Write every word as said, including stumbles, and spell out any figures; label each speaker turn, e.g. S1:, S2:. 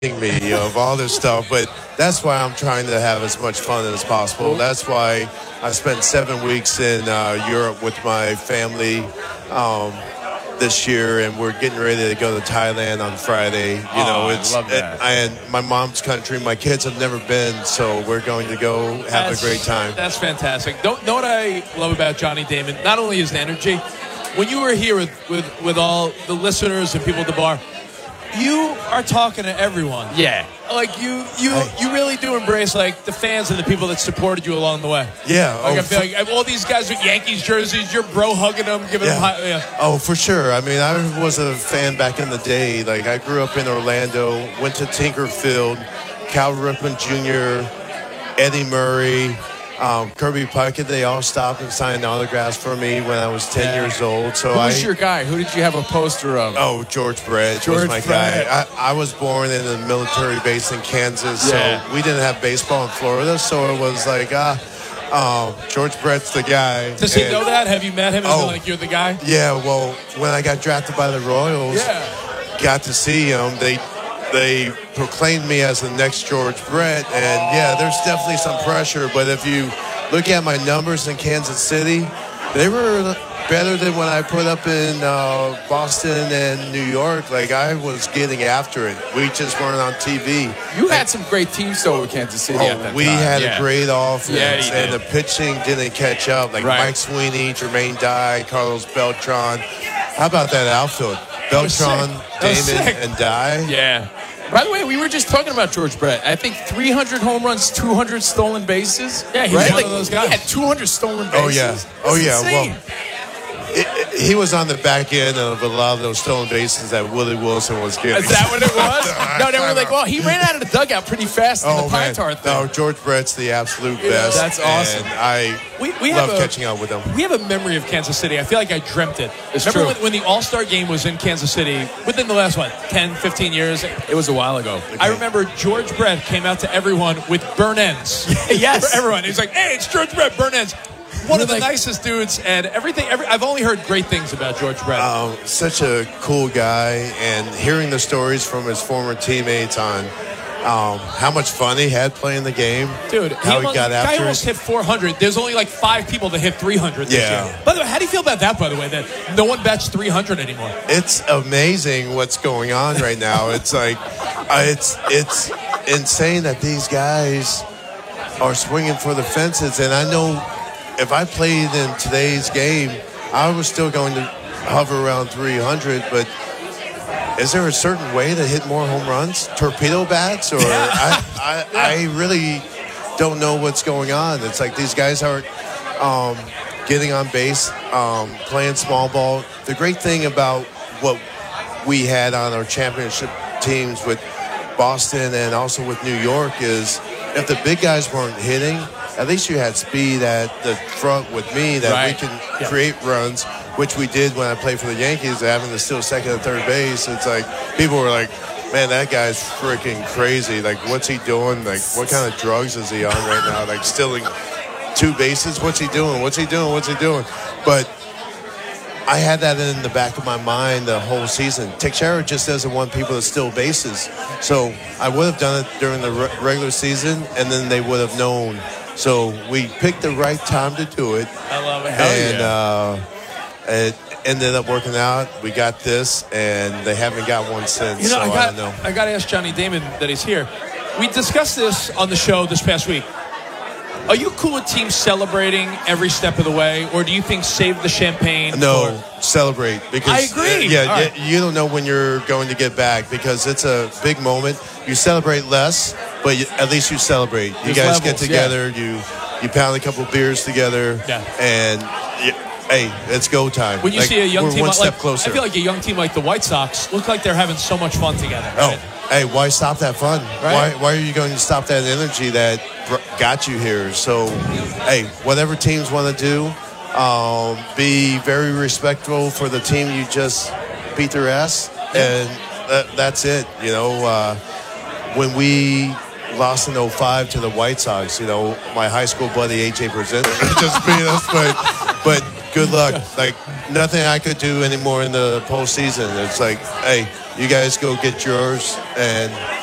S1: me of all this stuff, but that's why I'm trying to have as much fun as possible. That's why I spent seven weeks in uh, Europe with my family um, this year, and we're getting ready to go to Thailand on Friday. You
S2: oh,
S1: know, it's
S2: I love that.
S1: It, I had my mom's country. My kids have never been, so we're going to go have
S3: that's,
S1: a great time.
S3: That's fantastic. Don't know what I love about Johnny Damon? Not only his energy. When you were here with, with, with all the listeners and people at the bar, you are talking to everyone.
S2: Yeah.
S3: Like, you you, you really do embrace, like, the fans and the people that supported you along the way.
S1: Yeah.
S3: Like,
S1: oh,
S3: I feel like all these guys with Yankees jerseys, you're bro hugging them, giving
S1: yeah.
S3: them high. Yeah.
S1: Oh, for sure. I mean, I was a fan back in the day. Like, I grew up in Orlando, went to Tinkerfield, Cal Ripken Junior, Eddie Murray, Um, Kirby Puckett, they all stopped and signed autographs for me when I was ten yeah. years old. So
S2: Who
S1: I,
S2: was your guy? Who did you have a poster of?
S1: Oh, George Brett
S2: George
S1: was my
S2: Brett.
S1: guy. I, I was born in a military base in Kansas,
S2: yeah.
S1: so we didn't have baseball in Florida. So it was like, ah, uh, oh, George Brett's the guy.
S3: Does he and, know that? Have you met him and
S1: oh,
S3: been like, you're the guy?
S1: Yeah, well, when I got drafted by the Royals,
S3: yeah.
S1: got to see him, they they proclaimed me as the next George Brett. And, yeah, there's definitely some pressure. But if you look at my numbers in Kansas City, they were better than when I put up in uh, Boston and New York. Like, I was getting after it. We just weren't on T V.
S2: You
S1: like,
S2: had some great teams, though, with Kansas City
S1: oh,
S2: at that
S1: we
S2: time.
S1: had
S2: yeah.
S1: a great offense,
S2: yeah,
S1: and the pitching didn't catch up. Like,
S2: right.
S1: Mike Sweeney, Jermaine Dye, Carlos Beltran. How about that outfield? Beltran, Damon, and Dye.
S2: Yeah. By the way, we were just talking about George Brett. I think three hundred home runs, two hundred stolen bases.
S3: Yeah, he's
S2: right?
S3: one
S2: like,
S3: of those guys.
S2: He had two hundred stolen bases.
S1: Oh, yeah.
S2: That's
S1: oh, yeah.
S2: insane.
S1: Well, it, it, he was on the back end of a lot of those stolen bases that Willie Wilson was getting.
S2: Is that what it was? no, they were like, well, he ran out of the dugout pretty fast in
S1: oh,
S2: the Pine
S1: man.
S2: Tar thing.
S1: No, George Brett's the absolute
S2: yeah,
S1: best.
S2: That's awesome.
S1: And I
S3: we, we
S1: love
S3: have a,
S1: catching up with him.
S3: We have a memory of Kansas City. I feel like I dreamt it.
S2: It's
S3: Remember
S2: true.
S3: When, when the All-Star game was in Kansas City within the last, what, ten, fifteen years?
S2: It was a while ago.
S3: Okay. I remember George Brett came out to everyone with burn ends.
S2: Yes.
S3: For everyone. He's like, hey, it's George Brett, burn ends. One
S2: You're
S3: of the
S2: like,
S3: nicest dudes, and everything. Every, I've only heard great things about George Brett.
S1: Um, such a cool guy, and hearing the stories from his former teammates on um, how much fun he had playing the game.
S3: Dude,
S1: how he,
S3: he
S1: got
S3: guy
S1: after
S3: almost
S1: it.
S3: hit four hundred. There's only like five people that hit three hundred this
S1: Yeah.
S3: year. By the way, how do you feel about that, by the way, that no one bets three hundred anymore?
S1: It's amazing what's going on right now. It's like, uh, it's it's insane that these guys are swinging for the fences, and I know if I played in today's game, I was still going to hover around three hundred, but is there a certain way to hit more home runs? Torpedo bats? Or I, I, I really don't know what's going on. It's like these guys are um, getting on base, um, playing small ball. The great thing about what we had on our championship teams with Boston and also with New York is if the big guys weren't hitting, at least you had speed at the front with me that
S2: right.
S1: we can
S3: yeah.
S1: create runs, which we did when I played for the Yankees, having to steal second and third base. It's like people were like, man, that guy's freaking crazy. Like, what's he doing? Like, what kind of drugs is he on right now? Like, stealing two bases? What's he doing? What's he doing? What's he doing? But I had that in the back of my mind the whole season. Teixeira just doesn't want people to steal bases. So I would have done it during the re- regular season, and then they would have known. So we picked the right time to do it.
S3: I love it.
S2: Hell
S1: and
S2: yeah.
S1: uh, it ended up working out. We got this, and they haven't got one since.
S3: You know,
S1: so
S3: I
S1: I,
S3: got,
S1: don't know.
S3: I got to ask Johnny Damon that he's here. We discussed this on the show this past week. Are you cool with teams celebrating every step of the way, or do you think save the champagne?
S1: No,
S3: for...
S1: celebrate. Because
S3: I agree.
S1: Uh, yeah,
S3: All right.
S1: you don't know when you're going to get back because it's a big moment. You celebrate less, but you, at least you celebrate. You
S2: There's
S1: guys
S2: levels,
S1: get together.
S2: yeah.
S1: You you pound a couple beers together,
S3: Yeah.
S1: and you, hey, it's go time.
S3: When you
S1: like,
S3: see a young
S1: we're
S3: team
S1: one
S3: like,
S1: step closer.
S3: I feel like a young team like the White Sox look like they're having so much fun together. Right?
S1: Oh, hey, why stop that fun?
S3: Right.
S1: Why why are you going to stop that energy that br- got you here? So, hey, whatever teams want to do, um, be very respectful for the team you just beat their ass, and that, that's it. You know, uh, when we lost in oh five to the White Sox, you know, my high school buddy A J Present just beat us, but but good luck. Like nothing I could do anymore in the postseason. It's like, hey, you guys go get yours, and